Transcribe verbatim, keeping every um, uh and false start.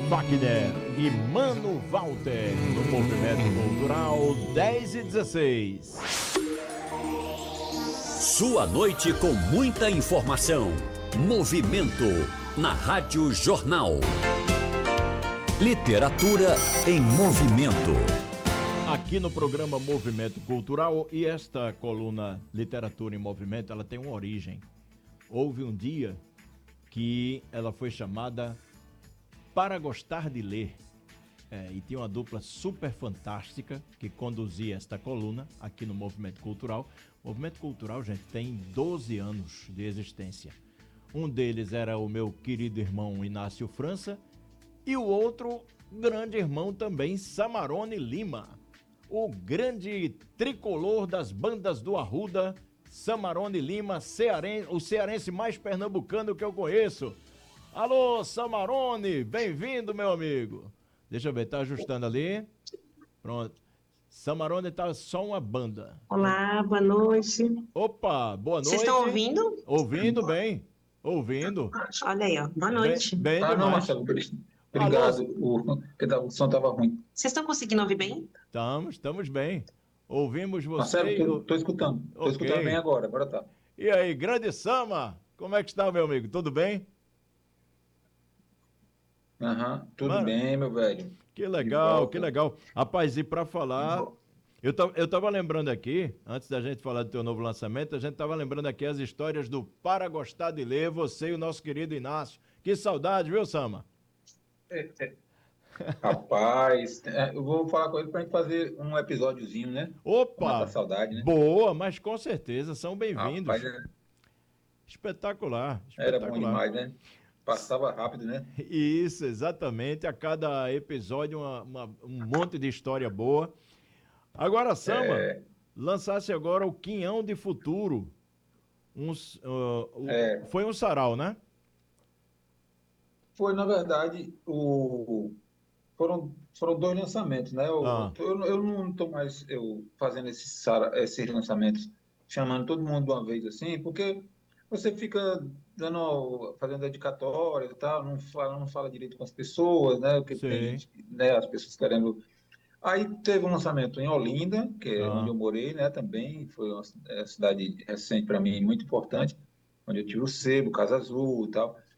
Wagner e Mano Walter no Movimento Cultural dez e dezesseis. Sua noite com muita informação. Movimento na Rádio Jornal. Literatura em movimento. Aqui no programa Movimento Cultural, e esta coluna Literatura em Movimento, ela tem uma origem. Houve um dia que ela foi chamada Para Gostar de Ler. É, e tinha uma dupla super fantástica que conduzia esta coluna aqui no Movimento Cultural. O Movimento Cultural, gente, tem doze anos de existência. Um deles era o meu querido irmão Inácio França e o outro grande irmão também, Samarone Lima. O grande tricolor das bandas do Arruda, Samarone Lima, cearense, o cearense mais pernambucano que eu conheço. Alô, Samarone, bem-vindo, meu amigo. Deixa eu ver, tá ajustando ali. Pronto. Samarone tá só uma banda. Olá, boa noite. Opa, boa noite. Vocês estão ouvindo? Ouvindo bem. Ouvindo. Olha aí, ó. Boa noite. Bem, bem Ah, não, demais. Marcelo, obrigado. O, o som estava ruim. Vocês estão conseguindo ouvir bem? Estamos, estamos bem. Ouvimos você. Marcelo, e tô, o- tô escutando. Tô Ok. escutando bem agora, agora tá. E aí, grande Sama, como é que está, meu amigo? Tudo bem? Aham, tudo Mano, bem, meu velho. Que De legal, volta. que legal. Rapaz, e para falar, De volta. eu tava, eu tava lembrando aqui, antes da gente falar do teu novo lançamento, a gente tava lembrando aqui as histórias do Para Gostar de Ler, você e o nosso querido Inácio. Que saudade, viu, Sama? Rapaz, é, eu vou falar com ele pra gente fazer um episódiozinho, né? Pra Opa! matar a saudade, né? Boa, mas com certeza, são bem-vindos. Rapaz, é- Espetacular, era bom espetacular. demais, né? Passava rápido, né? Isso, exatamente. A cada episódio uma- uma- um monte de história boa. Agora, Sama, É. lançasse agora o Quinhão de Futuro. Um, s- uh, o- É. Foi um sarau, né? Foi, na verdade, o... foram, foram dois lançamentos, né? Eu, Ah. eu, eu não estou mais eu, fazendo esses, sara- esses lançamentos, chamando todo mundo de uma vez assim, porque você fica dando, fazendo dedicatória e tal, não fala, não fala direito com as pessoas, né? Porque Sim. tem gente, né, as pessoas querendo. Aí teve um lançamento em Olinda, que é Ah. onde eu morei, né? Também foi uma é, cidade recente para mim, muito importante, onde eu tive o sebo, Casa Azul e tal.